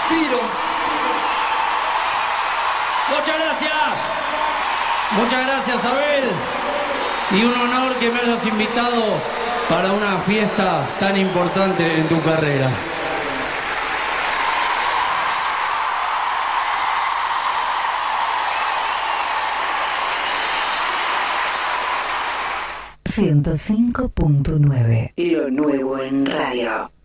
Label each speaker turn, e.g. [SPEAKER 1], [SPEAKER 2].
[SPEAKER 1] Ciro.
[SPEAKER 2] Muchas gracias. Muchas gracias, Abel. Y un honor que me hayas invitado para una fiesta tan importante en tu carrera.
[SPEAKER 3] .9 Lo nuevo en radio.